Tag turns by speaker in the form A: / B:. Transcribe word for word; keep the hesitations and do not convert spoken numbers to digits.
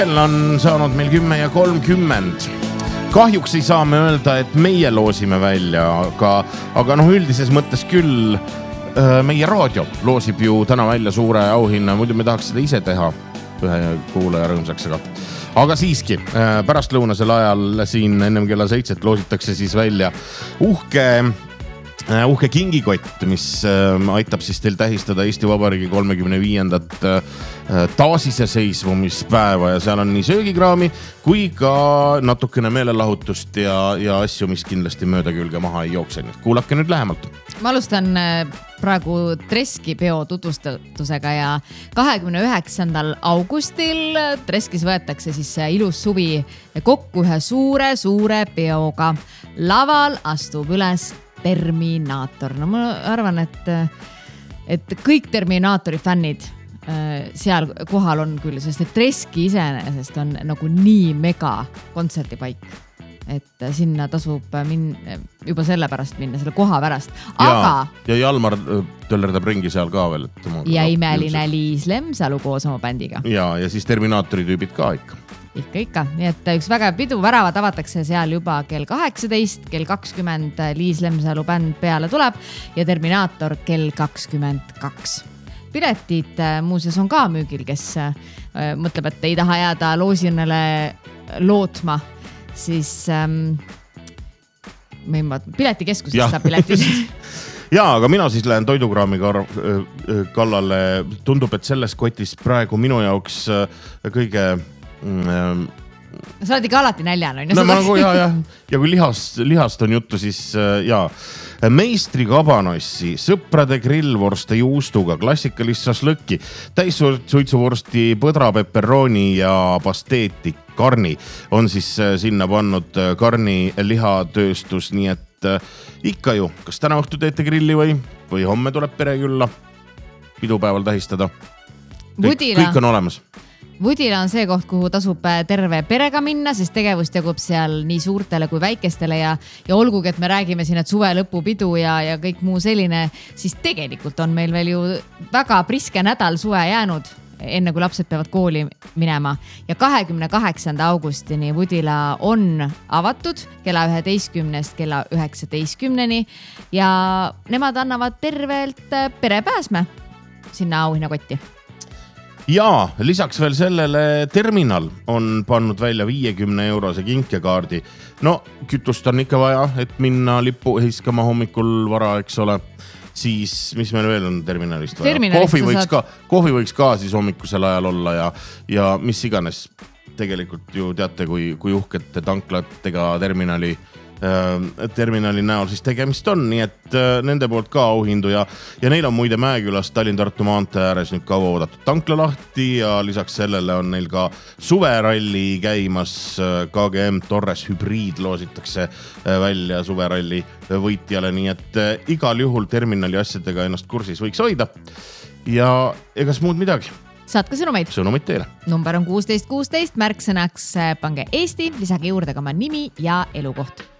A: On saanud meil kümme ja kolmkümmend. Kahjuks ei saa me öelda, et meie loosime välja, aga, aga noh, üldises mõttes küll meie raadio loosib ju täna välja suure auhinna. Muidu me tahaks seda ise teha ühe kuulaja rõõmsaks, aga, aga siiski pärast lõunasel ajal siin ennem kella seitset loositakse siis välja uhke uhke kingikott, mis aitab siis teil tähistada Eesti Vabariigi kolmekümne viiendat taasiseseisvumispäeva ja seal on nii söögikraami kui ka natukene meelelahutust ja, ja asju, mis kindlasti mööda külge maha ei jookse. Kuulake nüüd lähemalt.
B: Ma alustan praegu Treski peo tutvustatusega ja kahekümne üheksandal augustil Treskis võetakse siis ilus suvi kokku ühe suure, suure peoga. Laval astub üles Terminaator. No ma arvan, et, et kõik Terminaatori fännid seal kohal on küll, sest et Treski iseenesest on nagu nii mega kontserdipaik, et sinna tasub min, juba selle pärast minna, selle koha pärast. Aga...
A: Ja, ja Jalmar töllerdab ringi seal ka veel. Et
B: ja imeline Liis Lemsalu koos oma bändiga.
A: Ja, ja siis Terminaatori tüübid ka ikka.
B: Ikka, ikka. Nii et üks väga pidu väravad avatakse seal juba kell kaheksateist, kell kakskümmend Liis Lemsalu bänd peale tuleb ja Terminaator kell kakskümmend kaks. Piletid muuseas on ka müügil, kes äh, mõtleb, et ei taha jääda loosinnale lootma, siis ähm, piletikeskusest saab piletid.
A: Jaa, aga mina siis lähen toidukraami kallale. Tundub, et selles kotis praegu minu jaoks kõige...
B: Sa oled ikka alati näljan, on?
A: No, ma nagu, ja, ja. ja kui lihast, lihast on juttu, siis jaa. Meistri kabanossi, sõprade grillvorste juustuga, klassikalist šašlõkki, täissuitsuvorsti, põdra, pepperoni ja pasteeti karni on siis sinna pannud karni lihatööstus, nii et ikka ju, kas täna õhtu teete grilli või, või homme tuleb pere külla pidupäeval tähistada. Kõik, kõik on olemas.
B: Vudila on see koht, kuhu tasub terve perega minna, sest tegevust jagub seal nii suurtele kui väikestele ja, ja olgugi, et me räägime siin, et suve lõpupidu ja, ja kõik muu selline, siis tegelikult on meil veel ju väga priske nädal suve jäänud, enne kui lapsed peavad kooli minema. Ja kahekümne kaheksanda augustini Vudila on avatud kella üheteistkümnest kella üheksateistkümneni ja nemad annavad tervelt perepääsme sinna auhinnakotti.
A: Ja lisaks veel sellele Terminal on pannud välja viiekümne eurose kinkekaardi. No, kütust on ikka vaja, et minna lippu hiskama hommikul vara, eks ole. Siis, mis meil veel on Terminalist vaja? Kohvi võiks, saad... ka, kohvi võiks ka siis hommikusel ajal olla ja, ja mis iganes. Tegelikult ju teate, kui, kui uhkete tanklatega Terminali terminali näol siis tegemist on, nii et nende poolt ka auhindu ja, ja neil on muide Mäekülas Tallinn-Tartu maantee ääres nüüd kaua oodatud tankla lahti ja lisaks sellele on neil ka suveralli käimas. K G M Torres hübriid loositakse välja suveralli võitjale, nii et igal juhul Terminali asjadega ennast kursis võiks hoida ja egas muud midagi.
B: Saad ka sõnumeid?
A: Sõnumeid teile.
B: Number on kuusteist kuusteist, märksõnaks pange Eesti, lisage juurde ka oma nimi ja elukoht.